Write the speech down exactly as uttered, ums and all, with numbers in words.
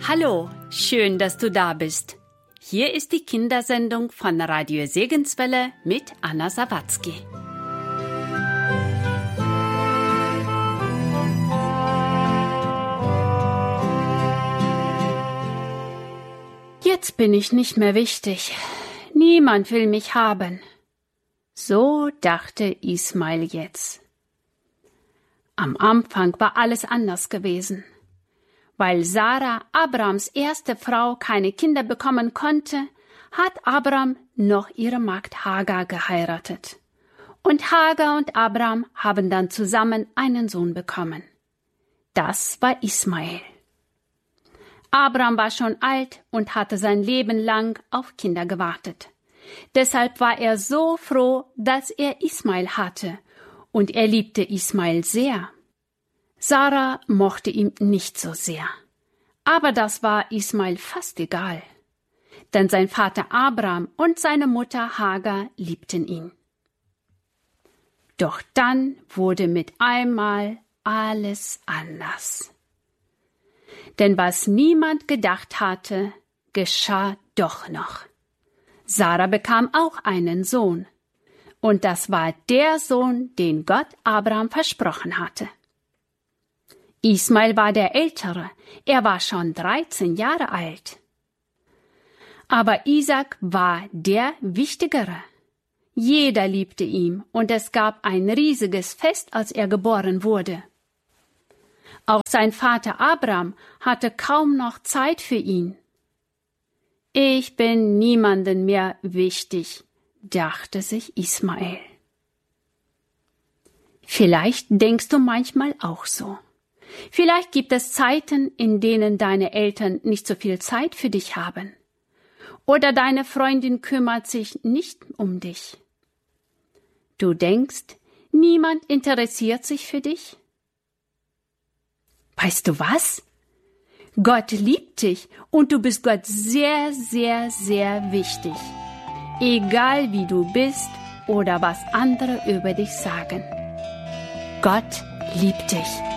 Hallo, schön, dass du da bist. Hier ist die Kindersendung von Radio Segenswelle mit Anna Sawatzki. Jetzt bin ich nicht mehr wichtig. Niemand will mich haben. So dachte Ismail jetzt. Am Anfang war alles anders gewesen. Weil Sarah, Abrams erste Frau, keine Kinder bekommen konnte, hat Abram noch ihre Magd Hagar geheiratet. Und Hagar und Abram haben dann zusammen einen Sohn bekommen. Das war Ismael. Abram war schon alt und hatte sein Leben lang auf Kinder gewartet. Deshalb war er so froh, dass er Ismael hatte, und er liebte Ismael sehr. Sarah mochte ihn nicht so sehr, aber das war Ismael fast egal, denn sein Vater Abram und seine Mutter Hagar liebten ihn. Doch dann wurde mit einmal alles anders. Denn was niemand gedacht hatte, geschah doch noch. Sarah bekam auch einen Sohn, und das war der Sohn, den Gott Abram versprochen hatte. Ismael war der Ältere, er war schon dreizehn Jahre alt. Aber Isaac war der Wichtigere. Jeder liebte ihn, und es gab ein riesiges Fest, als er geboren wurde. Auch sein Vater Abram hatte kaum noch Zeit für ihn. Ich bin niemanden mehr wichtig, dachte sich Ismael. Vielleicht denkst du manchmal auch so. Vielleicht gibt es Zeiten, in denen deine Eltern nicht so viel Zeit für dich haben. Oder deine Freundin kümmert sich nicht um dich. Du denkst, niemand interessiert sich für dich? Weißt du was? Gott liebt dich und du bist Gott sehr, sehr, sehr wichtig. Egal wie du bist oder was andere über dich sagen. Gott liebt dich.